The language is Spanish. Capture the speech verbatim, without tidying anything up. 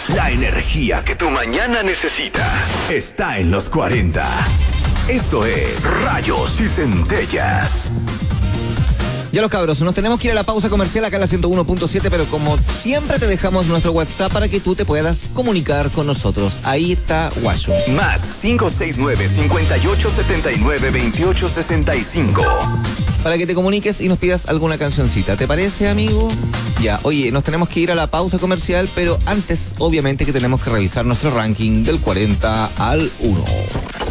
La energía que tu mañana necesita está en los cuarenta. Esto es Rayos y Centellas. Ya los cabros, nos tenemos que ir a la pausa comercial acá en la ciento uno punto siete, pero como siempre te dejamos nuestro WhatsApp para que tú te puedas comunicar con nosotros. Ahí está Guacho. Más cinco seis nueve, cinco ocho, siete nueve, dos ocho seis cinco. Para que te comuniques y nos pidas alguna cancioncita. ¿Te parece, amigo? Ya, oye, nos tenemos que ir a la pausa comercial, pero antes, obviamente, que tenemos que revisar nuestro ranking del cuarenta al uno.